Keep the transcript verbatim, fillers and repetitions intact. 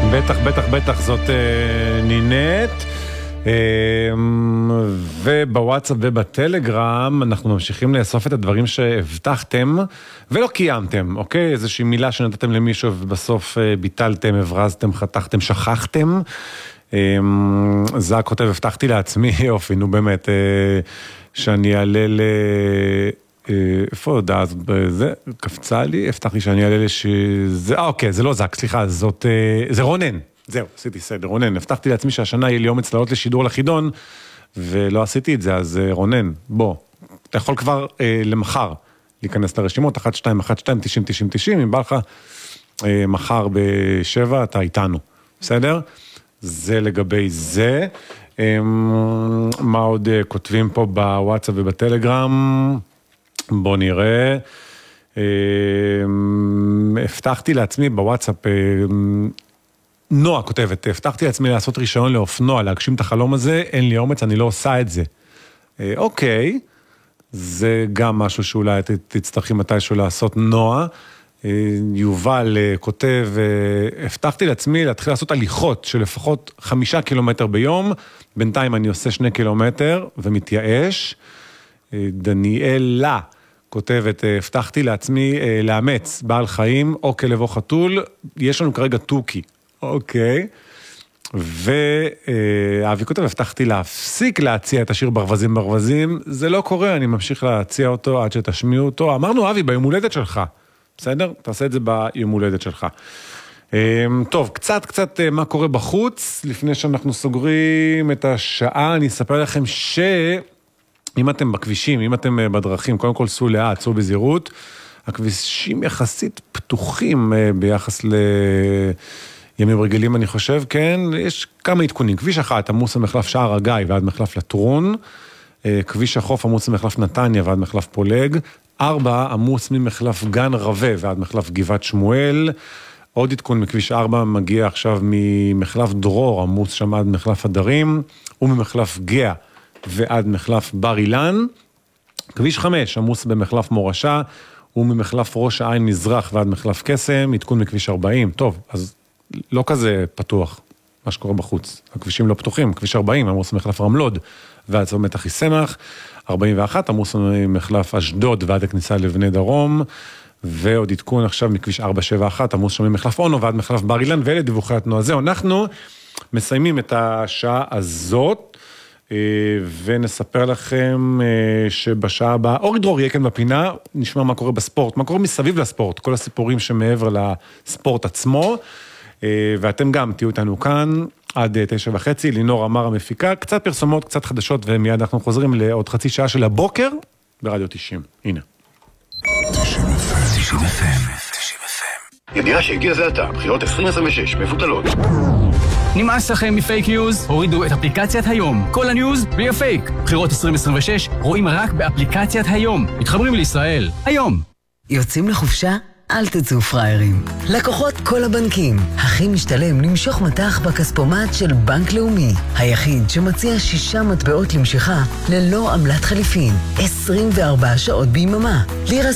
בטח, בטח, בטח, זאת אה, נינת. אה, ובוואטסאפ ובטלגרם אנחנו ממשיכים לאסוף את הדברים שהבטחתם ולא קיימתם, אוקיי? איזושהי מילה שנתתם למישהו ובסוף אה, ביטלתם, הברזתם, חתכתם, שכחתם. אה, זה הכותב, הבטחתי לעצמי, יופי, נו באמת, אה, שאני אעלה ל... איפה ההודעה הזאת? זה קפצה לי, הבטחתי שאני אעלה לשזה, אה אוקיי, זה לא זק, סליחה, זאת, זה רונן, זהו, עשיתי סדר, רונן, הבטחתי לעצמי שהשנה יהיה לי אומץ לעלות לשידור לחידון, ולא עשיתי את זה, אז רונן, בוא, אתה יכול כבר אה, למחר להיכנס לרשימות, אחת שתיים אחת שתיים תשעים תשעים תשעים, אם בא לך אה, מחר בשבע, אתה איתנו, בסדר? זה לגבי זה, אה, מה עוד אה, כותבים פה בוואטסאפ ובטלגרם? בוא נראה, הבטחתי לעצמי בוואטסאפ, נועה כותבת, הבטחתי לעצמי לעשות רישיון לאופנוע, להגשים את החלום הזה, אין לי אומץ, אני לא עושה את זה. אוקיי, זה גם משהו שאולי תצטרכי מתישהו לעשות, נועה. יובל כותב, הבטחתי לעצמי להתחיל לעשות הליכות של לפחות חמישה קילומטר ביום, בינתיים אני עושה שני קילומטר ומתייאש. דניאלה כותבת, הבטחתי לעצמי לאמץ בעל חיים או כלב או חתול, יש לנו כרגע טוקי, אוקיי, ואבי כותב, הבטחתי להפסיק להציע את השיר ברווזים ברווזים, זה לא קורה, אני ממשיך להציע אותו עד שתשמיעו אותו, אמרנו אבי ביום הולדת שלך, בסדר? תעשה את זה ביום הולדת שלך. טוב, קצת קצת מה קורה בחוץ, לפני שאנחנו סוגרים את השעה, אני אספר לכם ש... אם אתם בכבישים, אם אתם בדרכים, קודם כל סעו לאט, סעו בזהירות, הכבישים יחסית פתוחים ביחס לימים רגילים, אני חושב, כן, יש כמה עדכונים, כביש אחת, עמוס המחלף שער הגיא ועד מחלף לטרון, כביש החוף עמוס המחלף נתניה ועד מחלף פולג, ארבע עמוס ממחלף גן רווה ועד מחלף גבעת שמואל, עוד עדכון מכביש ארבע מגיע עכשיו ממחלף דרור, עמוס שם עד מחלף הדרים, וממחלף גאה, ועד מחלף בר אילן, כביש חמש, עמוס במחלף מורשה, וממחלף ראש העין מזרח ועד מחלף קסם, עדכון מכביש ארבעים, טוב, אז לא כזה פתוח, מה שקורה בחוץ, הכבישים לא פתוחים, כביש ארבעים, עמוס במחלף רמלוד, ועד צומת אחיסמך, ארבעים ואחת, עמוס במחלף אשדוד, ועד הכניסה לבני דרום, ועוד עדכון עכשיו מכביש ארבע שבע אחת, עמוס שם ממחלף אונו, ועד מחלף בר אילן, ואלה דיווחי התנועה. זהו, אנחנו מסיימים את השעה הזאת, ונספר לכם שבשעה הבאה, אורי דרור יהיה כאן בפינה, נשמע מה קורה בספורט, מה קורה מסביב לספורט, כל הסיפורים שמעבר לספורט עצמו, ואתם גם תהיו איתנו כאן עד תשע וחצי, לינור אמר המפיקה, קצת פרסומות, קצת חדשות, ומיד אנחנו חוזרים לעוד חצי שעה של הבוקר, ברדיו תשעים, הנה. תשעים אף אם. ידיעה שהגיע זה עתה, בחירות עשרים עשרים ושש, מבוטלות. נמאס לכם מפייק ניוז? הורידו את אפליקציית היום. כל הניוז בלי הפייק. בחירות עשרים עשרים ושש רואים רק באפליקציית היום. מתחברים לישראל. היום. יוצאים לחופשה? אל תצאו פריירים. לקוחות כל הבנקים. הכי משתלם למשוך מטח בכספומט של בנק לאומי. היחיד שמציע שישה מטבעות למשיכה ללא עמלת חליפין. עשרים וארבע שעות ביממה. לירה